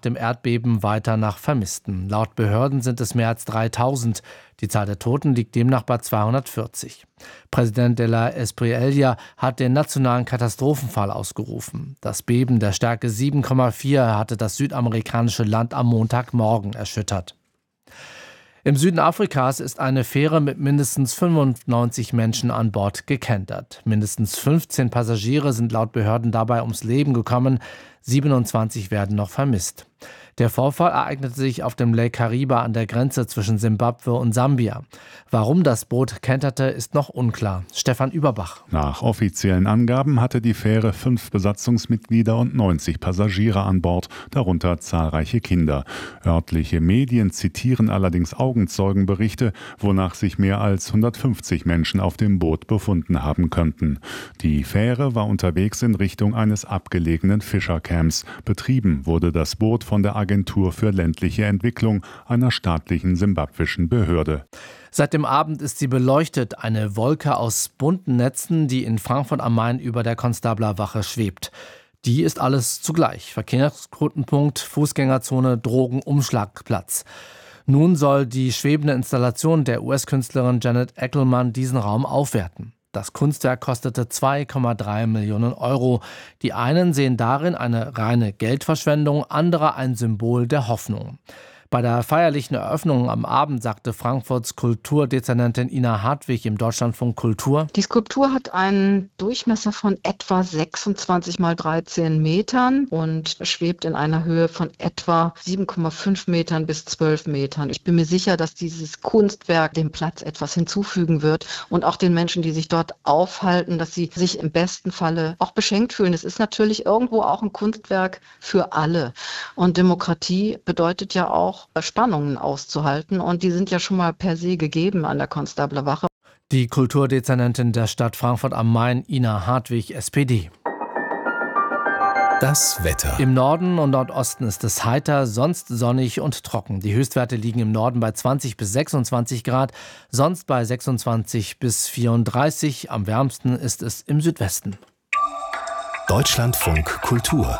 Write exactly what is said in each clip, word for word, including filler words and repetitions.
dem Erdbeben weiter nach Vermissten. Laut Behörden sind es mehr als dreitausend. Die Zahl der Toten liegt demnach bei zweihundertvierzig. Präsident de la Espriella hat den nationalen Katastrophenfall ausgerufen. Das Beben der Stärke sieben Komma vier hatte das südamerikanische Land am Montagmorgen erschüttert. Im Süden Afrikas ist eine Fähre mit mindestens fünfundneunzig Menschen an Bord gekentert. Mindestens fünfzehn Passagiere sind laut Behörden dabei ums Leben gekommen. siebenundzwanzig werden noch vermisst. Der Vorfall ereignete sich auf dem Lake Kariba an der Grenze zwischen Simbabwe und Sambia. Warum das Boot kenterte, ist noch unklar. Stefan Überbach. Nach offiziellen Angaben hatte die Fähre fünf Besatzungsmitglieder und neunzig Passagiere an Bord, darunter zahlreiche Kinder. Örtliche Medien zitieren allerdings Augenzeugenberichte, wonach sich mehr als hundertfünfzig Menschen auf dem Boot befunden haben könnten. Die Fähre war unterwegs in Richtung eines abgelegenen Fischercamps. Betrieben wurde das Boot von der Agentur für ländliche Entwicklung, einer staatlichen simbabwischen Behörde. Seit dem Abend ist sie beleuchtet, eine Wolke aus bunten Netzen, die in Frankfurt am Main über der Konstablerwache schwebt. Die ist alles zugleich: Verkehrsknotenpunkt, Fußgängerzone, Drogen, Umschlagplatz. Nun soll die schwebende Installation der U S-Künstlerin Janet Eckelmann diesen Raum aufwerten. Das Kunstwerk kostete zwei Komma drei Millionen Euro. Die einen sehen darin eine reine Geldverschwendung, andere ein Symbol der Hoffnung. Bei der feierlichen Eröffnung am Abend sagte Frankfurts Kulturdezernentin Ina Hartwig im Deutschlandfunk Kultur: Die Skulptur hat einen Durchmesser von etwa sechsundzwanzig mal dreizehn Metern und schwebt in einer Höhe von etwa sieben Komma fünf Metern bis zwölf Metern. Ich bin mir sicher, dass dieses Kunstwerk dem Platz etwas hinzufügen wird und auch den Menschen, die sich dort aufhalten, dass sie sich im besten Falle auch beschenkt fühlen. Es ist natürlich irgendwo auch ein Kunstwerk für alle. Und Demokratie bedeutet ja auch, Spannungen auszuhalten, und die sind ja schon mal per se gegeben an der Konstablerwache. Die Kulturdezernentin der Stadt Frankfurt am Main, Ina Hartwig, S P D. Das Wetter. Im Norden und Nordosten ist es heiter, sonst sonnig und trocken. Die Höchstwerte liegen im Norden bei zwanzig bis sechsundzwanzig Grad, sonst bei sechsundzwanzig bis vierunddreißig. Am wärmsten ist es im Südwesten. Deutschlandfunk Kultur.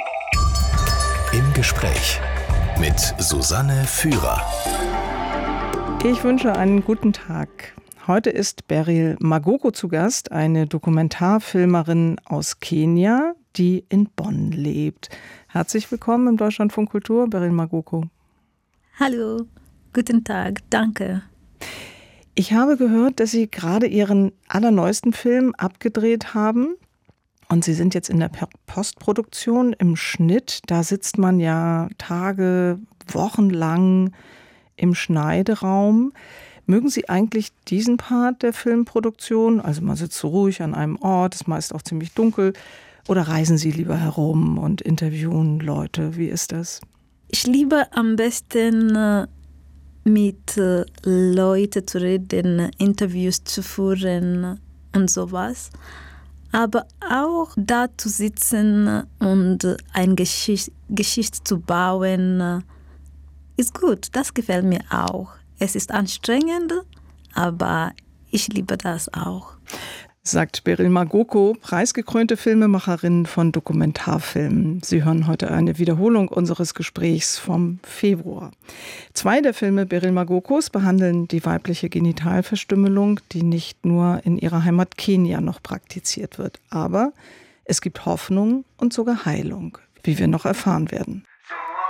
Im Gespräch mit Susanne Führer. Ich wünsche einen guten Tag. Heute ist Beryl Magoko zu Gast, eine Dokumentarfilmerin aus Kenia, die in Bonn lebt. Herzlich willkommen im Deutschlandfunk Kultur, Beryl Magoko. Hallo, guten Tag, danke. Ich habe gehört, dass Sie gerade Ihren allerneuesten Film abgedreht haben. Und Sie sind jetzt in der Postproduktion, im Schnitt. Da sitzt man ja Tage, Wochen lang im Schneideraum. Mögen Sie eigentlich diesen Part der Filmproduktion? Also man sitzt so ruhig an einem Ort, ist meist auch ziemlich dunkel. Oder reisen Sie lieber herum und interviewen Leute? Wie ist das? Ich liebe am besten mit Leuten zu reden, Interviews zu führen und sowas. Aber auch da zu sitzen und eine Geschichte, Geschichte zu bauen, ist gut. Das gefällt mir auch. Es ist anstrengend, aber ich liebe das auch. Sagt Beryl Magoko, preisgekrönte Filmemacherin von Dokumentarfilmen. Sie hören heute eine Wiederholung unseres Gesprächs vom Februar. Zwei der Filme Beryl Magokos behandeln die weibliche Genitalverstümmelung, die nicht nur in ihrer Heimat Kenia noch praktiziert wird. Aber es gibt Hoffnung und sogar Heilung, wie wir noch erfahren werden.